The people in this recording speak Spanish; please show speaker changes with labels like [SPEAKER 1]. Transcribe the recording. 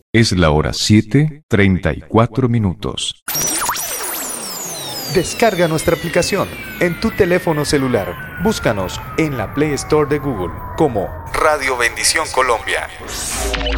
[SPEAKER 1] Es la hora 7:34.
[SPEAKER 2] Descarga nuestra aplicación en tu teléfono celular. Búscanos en la Play Store de Google como Radio Bendición Colombia.